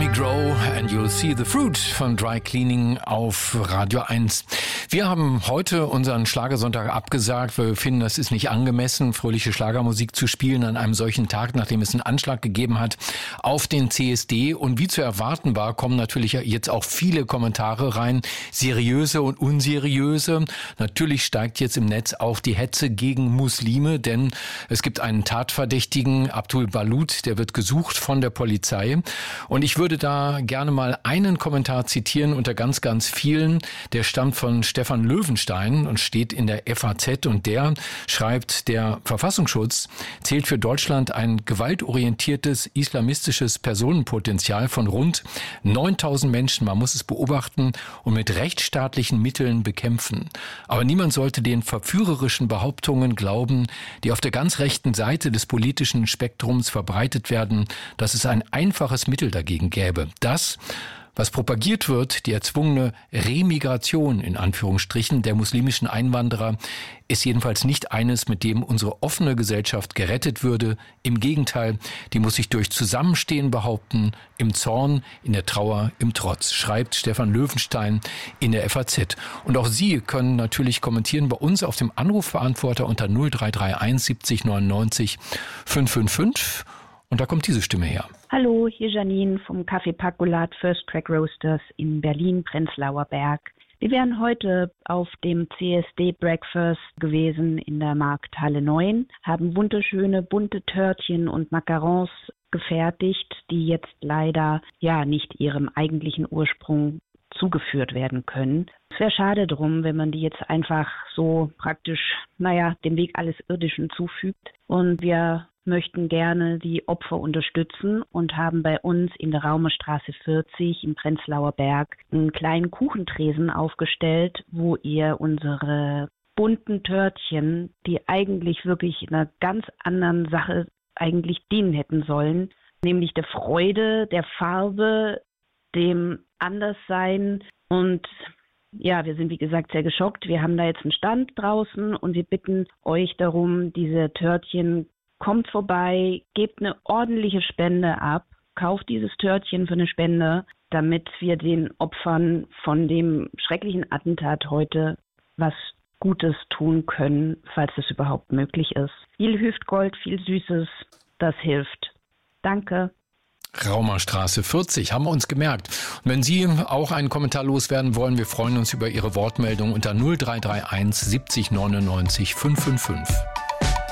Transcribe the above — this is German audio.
Me Grow and You'll See the Fruit von Dry Cleaning auf Radio 1. Wir haben heute unseren Schlagersonntag abgesagt. Wir finden, das ist nicht angemessen, fröhliche Schlagermusik zu spielen an einem solchen Tag, nachdem es einen Anschlag gegeben hat auf den CSD. Und wie zu erwarten war, kommen natürlich jetzt auch viele Kommentare rein, seriöse und unseriöse. Natürlich steigt jetzt im Netz auch die Hetze gegen Muslime, denn es gibt einen Tatverdächtigen, Abdul Balut, der wird gesucht von der Polizei. Und ich würde da gerne mal einen Kommentar zitieren unter ganz, ganz vielen. Der stammt von Stefan Löwenstein und steht in der FAZ, und der schreibt, der Verfassungsschutz zählt für Deutschland ein gewaltorientiertes islamistisches Personenpotenzial von rund 9.000 Menschen. Man muss es beobachten und mit rechtsstaatlichen Mitteln bekämpfen. Aber niemand sollte den verführerischen Behauptungen glauben, die auf der ganz rechten Seite des politischen Spektrums verbreitet werden, dass es ein einfaches Mittel dagegen gäbe. Das, was propagiert wird, die erzwungene Remigration in Anführungsstrichen der muslimischen Einwanderer, ist jedenfalls nicht eines, mit dem unsere offene Gesellschaft gerettet würde. Im Gegenteil, die muss sich durch Zusammenstehen behaupten, im Zorn, in der Trauer, im Trotz, schreibt Stefan Löwenstein in der FAZ. Und auch Sie können natürlich kommentieren bei uns auf dem Anrufbeantworter unter 0331 70 99 555. Und da kommt diese Stimme her. Hallo, hier Janine vom Café Pacolat First Track Roasters in Berlin-Prenzlauer Berg. Wir wären heute auf dem CSD Breakfast gewesen in der Markthalle 9, haben wunderschöne bunte Törtchen und Macarons gefertigt, die jetzt leider nicht ihrem eigentlichen Ursprung zugeführt werden können. Es wäre schade drum, wenn man die jetzt einfach so praktisch, dem Weg alles Irdischen zufügt. Und wir möchten gerne die Opfer unterstützen und haben bei uns in der Raumerstraße 40 im Prenzlauer Berg einen kleinen Kuchentresen aufgestellt, wo ihr unsere bunten Törtchen, die eigentlich wirklich einer ganz anderen Sache eigentlich dienen hätten sollen, nämlich der Freude, der Farbe, dem Anderssein. Und wir sind wie gesagt sehr geschockt. Wir haben da jetzt einen Stand draußen und wir bitten euch darum, diese Törtchen, kommt vorbei, gebt eine ordentliche Spende ab, kauft dieses Törtchen für eine Spende, damit wir den Opfern von dem schrecklichen Attentat heute was Gutes tun können, falls das überhaupt möglich ist. Viel Hüftgold, viel Süßes, das hilft. Danke. Raumerstraße 40, haben wir uns gemerkt. Und wenn Sie auch einen Kommentar loswerden wollen, wir freuen uns über Ihre Wortmeldung unter 0331 70 99 555.